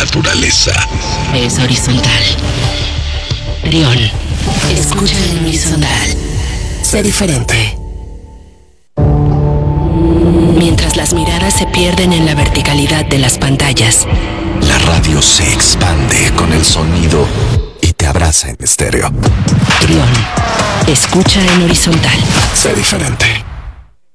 naturaleza. Es horizontal. Trión, escucha en horizontal. Sé diferente. Mientras las miradas se pierden en la verticalidad de las pantallas, La radio se expande con el sonido y te abraza en estéreo. Trión, escucha en horizontal. Sé diferente.